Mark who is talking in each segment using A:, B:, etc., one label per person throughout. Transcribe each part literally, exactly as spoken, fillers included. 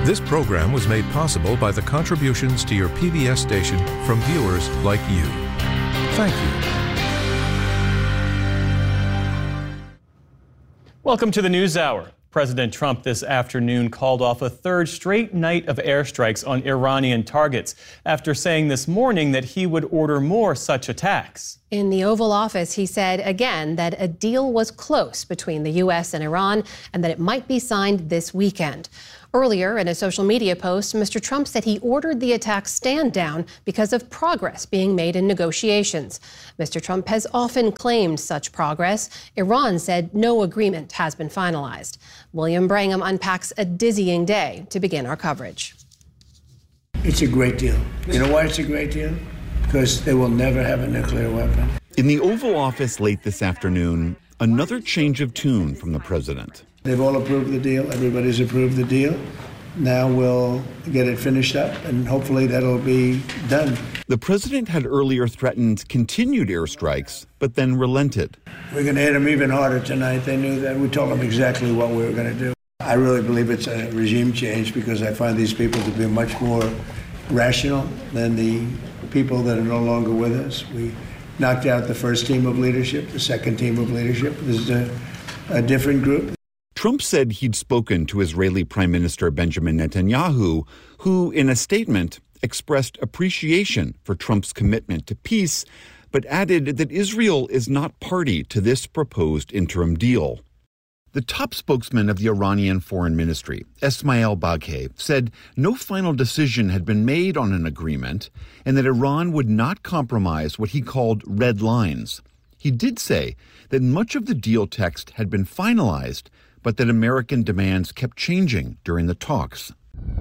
A: This program was made possible by the contributions to your P B S station from viewers like you. Thank you.
B: Welcome to the News Hour. President Trump this afternoon called off a third straight night of airstrikes on Iranian targets after saying this morning that he would order more such attacks.
C: In the Oval Office, he said again that a deal was close between the U S and Iran and that it might be signed this weekend. Earlier, in a social media post, Mister Trump said he ordered the attacks stand down because of progress being made in negotiations. Mister Trump has often claimed such progress. Iran said no agreement has been finalized. William Brangham unpacks a dizzying day to begin our coverage.
D: It's a great deal. You know why it's a great deal? Because they will never have a nuclear weapon.
E: In the Oval Office late this afternoon, another change of tune from the president.
D: They've all approved the deal. Everybody's approved the deal. Now we'll get it finished up, and hopefully that'll be done.
E: The president had earlier threatened continued airstrikes, but then relented.
D: We're going to hit them even harder tonight. They knew that. We told them exactly what we were going to do. I really believe it's a regime change because I find these people to be much more rational than the people that are no longer with us. We knocked out the first team of leadership, the second team of leadership. This is a, a different group.
E: Trump said he'd spoken to Israeli Prime Minister Benjamin Netanyahu, who, in a statement, expressed appreciation for Trump's commitment to peace, but added that Israel is not party to this proposed interim deal. The top spokesman of the Iranian Foreign Ministry, Esmail Baghaei, said no final decision had been made on an agreement and that Iran would not compromise what he called red lines. He did say that much of the deal text had been finalized, but that American demands kept changing during the talks.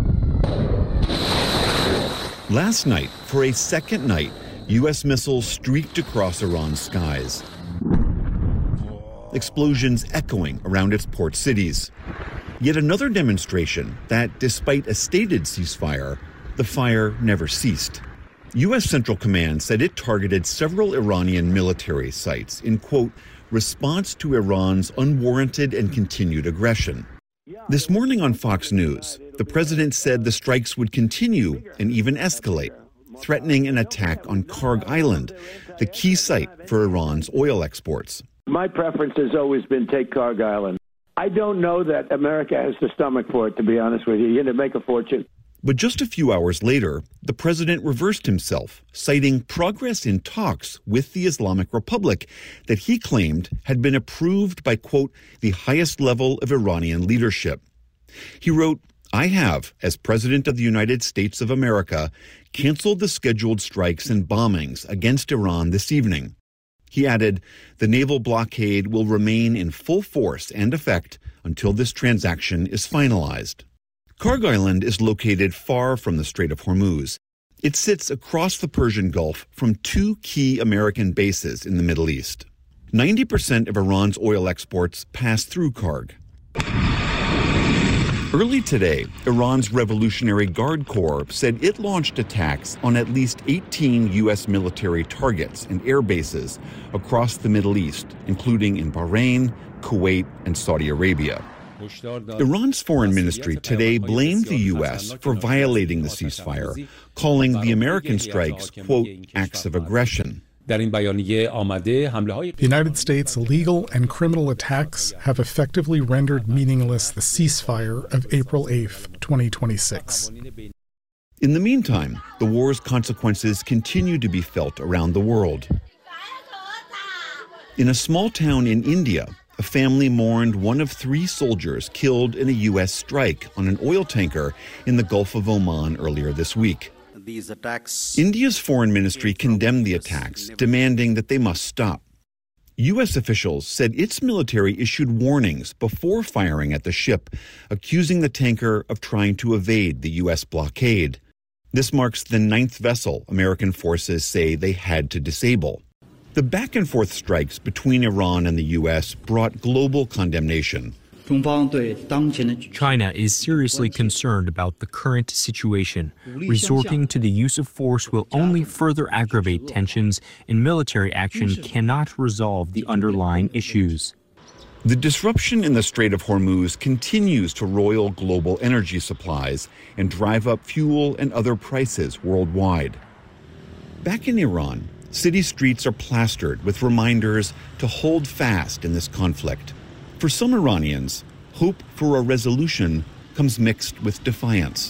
E: Last night, for a second night, U S missiles streaked across Iran's skies, explosions echoing around its port cities. Yet another demonstration that, despite a stated ceasefire, the fire never ceased. U S Central Command said it targeted several Iranian military sites in, quote, response to Iran's unwarranted and continued aggression. This morning on Fox News, the president said the strikes would continue and even escalate, threatening an attack on Karg Island, the key site for Iran's oil exports.
F: My preference has always been take Karg Island. I don't know that America has the stomach for it, to be honest with you. You're going to make a fortune.
E: But just a few hours later, the president reversed himself, citing progress in talks with the Islamic Republic that he claimed had been approved by, quote, the highest level of Iranian leadership. He wrote, I have, as President of the United States of America, canceled the scheduled strikes and bombings against Iran this evening. He added, the naval blockade will remain in full force and effect until this transaction is finalized. Karg Island is located far from the Strait of Hormuz. It sits across the Persian Gulf from two key American bases in the Middle East. ninety percent of Iran's oil exports pass through Karg. Early today, Iran's Revolutionary Guard Corps said it launched attacks on at least eighteen U S military targets and air bases across the Middle East, including in Bahrain, Kuwait, and Saudi Arabia. Iran's foreign ministry today blamed the U S for violating the ceasefire, calling the American strikes, quote, acts of aggression.
G: The United States' legal and criminal attacks have effectively rendered meaningless the ceasefire of April eighth, twenty twenty-six.
E: In the meantime, the war's consequences continue to be felt around the world. In a small town in India, a family mourned one of three soldiers killed in a U S strike on an oil tanker in the Gulf of Oman earlier this week.
H: These attacks...
E: India's foreign ministry condemned the attacks, demanding that they must stop. U S officials said its military issued warnings before firing at the ship, accusing the tanker of trying to evade the U S blockade. This marks the ninth vessel American forces say they had to disable. The back-and-forth strikes between Iran and the U S brought global condemnation.
I: China is seriously concerned about the current situation. Resorting to the use of force will only further aggravate tensions, and military action cannot resolve the underlying issues.
E: The disruption in the Strait of Hormuz continues to roil global energy supplies and drive up fuel and other prices worldwide. Back in Iran, city streets are plastered with reminders to hold fast in this conflict. For some Iranians, hope for a resolution comes mixed with defiance.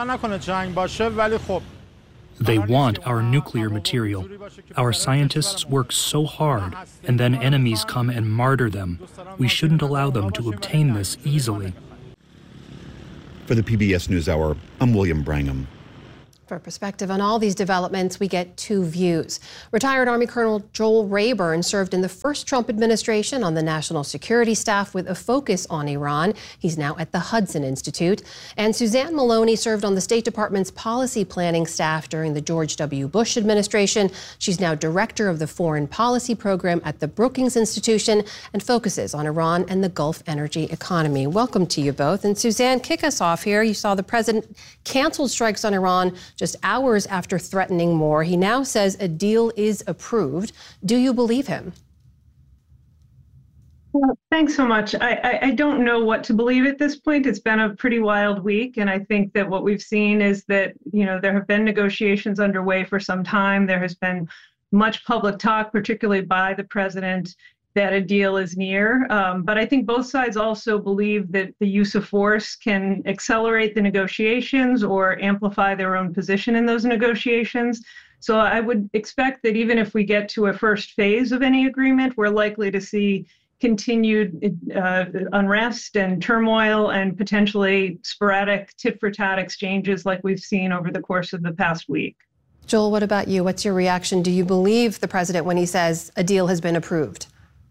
H: They want our nuclear material. Our scientists work so hard, and then enemies come and martyr them. We shouldn't allow them to obtain this easily.
E: For the P B S NewsHour, I'm William Brangham.
C: For perspective on all these developments, we get two views. Retired Army Colonel Joel Rayburn served in the first Trump administration on the national security staff with a focus on Iran. He's now at the Hudson Institute. And Suzanne Maloney served on the State Department's policy planning staff during the George W. Bush administration. She's now director of the foreign policy program at the Brookings Institution and focuses on Iran and the Gulf energy economy. Welcome to you both. And Suzanne, kick us off here. You saw the president canceled strikes on Iran just hours after threatening more. He now says a deal is approved. Do you believe him?
J: Well, thanks so much. I, I, I don't know what to believe at this point. It's been a pretty wild week, and I think that what we've seen is that, you know, there have been negotiations underway for some time. There has been much public talk, particularly by the president, that a deal is near. Um, but I think both sides also believe that the use of force can accelerate the negotiations or amplify their own position in those negotiations. So I would expect that even if we get to a first phase of any agreement, we're likely to see continued uh, unrest and turmoil and potentially sporadic tit-for-tat exchanges like we've seen over the course of the past week.
C: Joel, what about you? What's your reaction? Do you believe the president when he says a deal has been approved?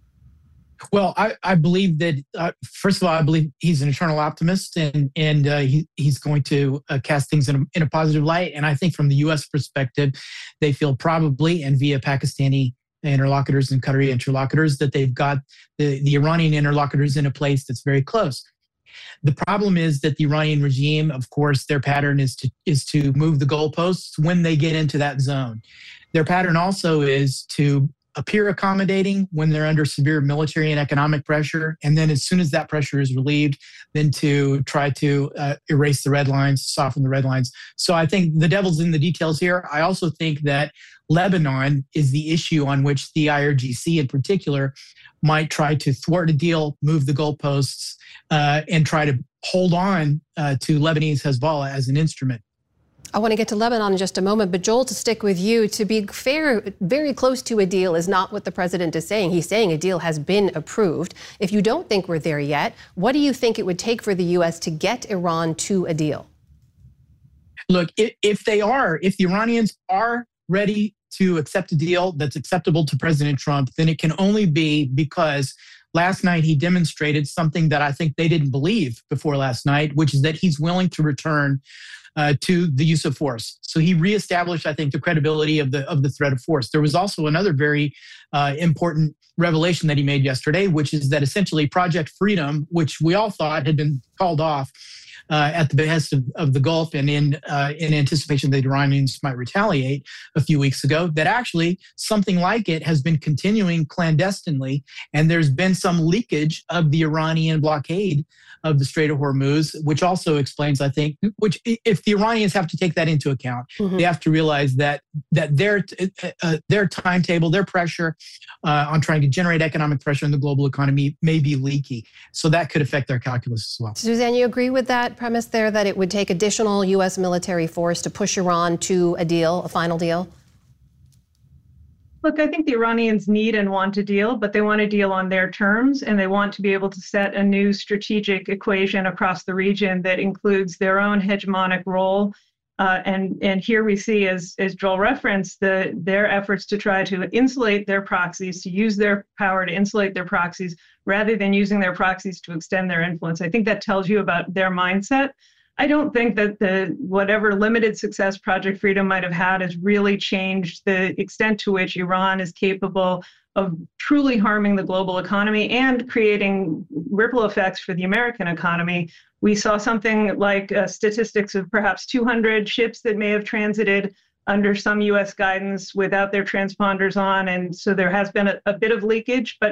K: Well, I, I believe that, uh, first of all, I believe he's an eternal optimist and, and uh, he, he's going to uh, cast things in a, in a positive light. And I think from the U S perspective, they feel probably, and via Pakistani interlocutors and Qatari interlocutors, that they've got the, the Iranian interlocutors in a place that's very close. The problem is that the Iranian regime, of course, their pattern is to is to move the goalposts when they get into that zone. Their pattern also is to appear accommodating when they're under severe military and economic pressure. And then as soon as that pressure is relieved, then to try to uh, erase the red lines, soften the red lines. So I think the devil's in the details here. I also think that Lebanon is the issue on which the I R G C in particular might try to thwart a deal, move the goalposts, uh, and try to hold on uh, to Lebanese Hezbollah as an instrument.
C: I want to get to Lebanon in just a moment, but Joel, to stick with you, to be fair, very close to a deal is not what the president is saying. He's saying a deal has been approved. If you don't think we're there yet, what do you think it would take for the U S to get Iran to a deal?
K: Look, if, if they are, if the Iranians are ready to accept a deal that's acceptable to President Trump, then it can only be because last night he demonstrated something that I think they didn't believe before last night, which is that he's willing to return Uh, to the use of force. So he reestablished, I think, the credibility of the of the threat of force. There was also another very uh, important revelation that he made yesterday, which is that essentially Project Freedom, which we all thought had been called off uh, at the behest of, of the Gulf and in uh, in anticipation that the Iranians might retaliate a few weeks ago, that actually something like it has been continuing clandestinely, and there's been some leakage of the Iranian blockade of the Strait of Hormuz, which also explains, I think, which if the Iranians have to take that into account, mm-hmm. they have to realize that that their uh, their timetable, their pressure uh, on trying to generate economic pressure in the global economy may be leaky. So that could affect their calculus as well.
C: Suzanne, you agree with that premise there, that it would take additional U S military force to push Iran to a deal, a final deal?
J: Look, I think the Iranians need and want a deal, but they want a deal on their terms, and they want to be able to set a new strategic equation across the region that includes their own hegemonic role. Uh, and and here we see, as as Joel referenced, the their efforts to try to insulate their proxies, to use their power to insulate their proxies, rather than using their proxies to extend their influence. I think that tells you about their mindset. I don't think that the whatever limited success Project Freedom might have had has really changed the extent to which Iran is capable of truly harming the global economy and creating ripple effects for the American economy. We saw something like uh, statistics of perhaps two hundred ships that may have transited under some U S guidance without their transponders on. And so there has been a, a bit of leakage, but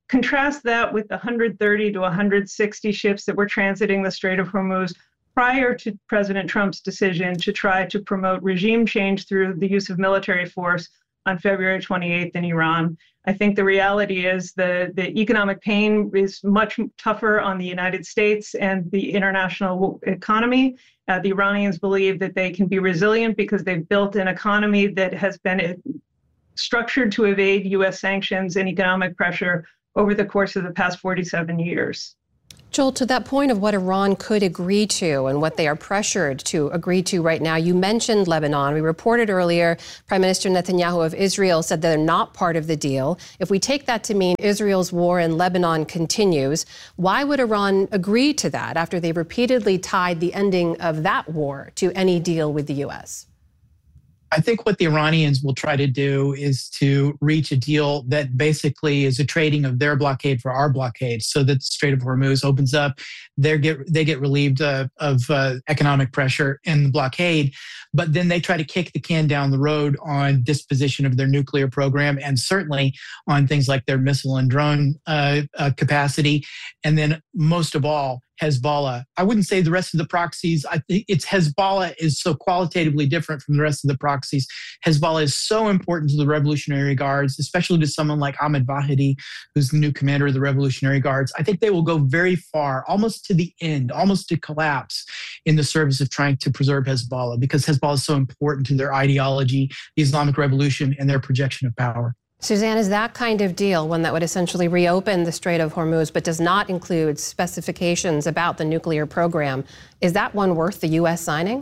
J: Contrast that with the one hundred thirty to one hundred sixty ships that were transiting the Strait of Hormuz prior to President Trump's decision to try to promote regime change through the use of military force on February twenty-eighth in Iran. I think the reality is the, the economic pain is much tougher on the United States and the international economy. Uh, the Iranians believe that they can be resilient because they've built an economy that has been structured to evade U S sanctions and economic pressure over the course of the past forty-seven years.
C: Joel, to that point of what Iran could agree to and what they are pressured to agree to right now, you mentioned Lebanon. We reported earlier, Prime Minister Netanyahu of Israel said they're not part of the deal. If we take that to mean Israel's war in Lebanon continues, why would Iran agree to that after they repeatedly tied the ending of that war to any deal with the U S?
K: I think what the Iranians will try to do is to reach a deal that basically is a trading of their blockade for our blockade, so that the Strait of Hormuz opens up. They get they get relieved uh, of uh, economic pressure in the blockade, but then they try to kick the can down the road on disposition of their nuclear program, and certainly on things like their missile and drone uh, uh, capacity, and then most of all, Hezbollah. I wouldn't say the rest of the proxies. I think it's Hezbollah is so qualitatively different from the rest of the proxies. Hezbollah is so important to the Revolutionary Guards, especially to someone like Ahmed Vahidi, who's the new commander of the Revolutionary Guards. I think they will go very far, almost to the end, almost to collapse in the service of trying to preserve Hezbollah, because Hezbollah is so important to their ideology, the Islamic Revolution, and their projection of power.
C: Suzanne, is that kind of deal, one that would essentially reopen the Strait of Hormuz but does not include specifications about the nuclear program, is that one worth the U S signing?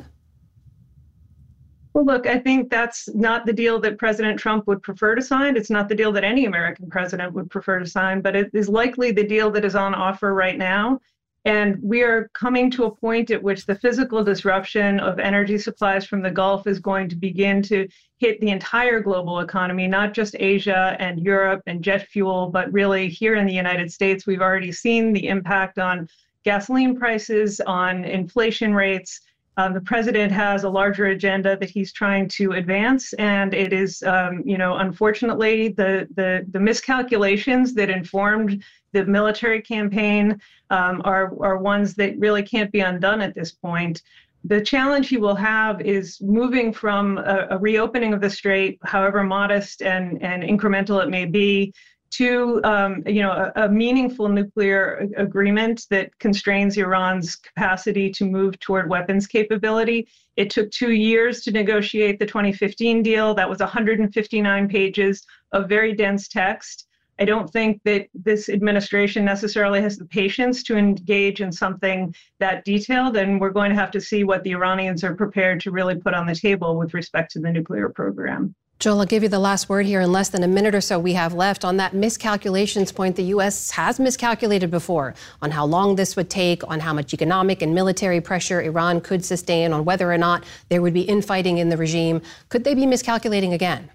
J: Well, look, I think that's not the deal that President Trump would prefer to sign. It's not the deal that any American president would prefer to sign, but it is likely the deal that is on offer right now. And we are coming to a point at which the physical disruption of energy supplies from the Gulf is going to begin to hit the entire global economy, not just Asia and Europe and jet fuel, but really here in the United States. We've already seen the impact on gasoline prices, on inflation rates. Um, the president has a larger agenda that he's trying to advance, and it is, um, you know, unfortunately, the, the the miscalculations that informed the military campaign um, are are ones that really can't be undone at this point. The challenge he will have is moving from a, a reopening of the strait, however modest and and incremental it may be, to um, you know a, a meaningful nuclear agreement that constrains Iran's capacity to move toward weapons capability. It took two years to negotiate the twenty fifteen deal. That was one hundred fifty-nine pages of very dense text. I don't think that this administration necessarily has the patience to engage in something that detailed, and we're going to have to see what the Iranians are prepared to really put on the table with respect to the nuclear program.
C: Joel, I'll give you the last word here in less than a minute or so we have left. On that miscalculations point, the U S has miscalculated before on how long this would take, on how much economic and military pressure Iran could sustain, on whether or not there would be infighting in the regime. Could they be miscalculating again?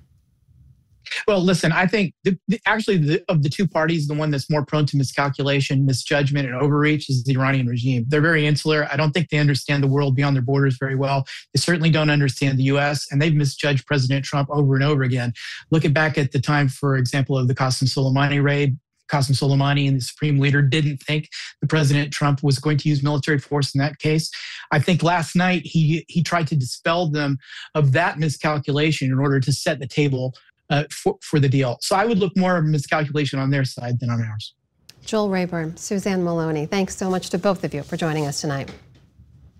K: Well, listen, I think the, the, actually the, of the two parties, the one that's more prone to miscalculation, misjudgment, and overreach is the Iranian regime. They're very insular. I don't think they understand the world beyond their borders very well. They certainly don't understand the U S, and they've misjudged President Trump over and over again. Looking back at the time, for example, of the Qasem Soleimani raid, Qasem Soleimani and the supreme leader didn't think the President Trump was going to use military force in that case. I think last night he he tried to dispel them of that miscalculation in order to set the table Uh, for, for the deal. So I would look more of a miscalculation on their side than on ours.
C: Joel Rayburn, Suzanne Maloney, thanks so much to both of you for joining us tonight.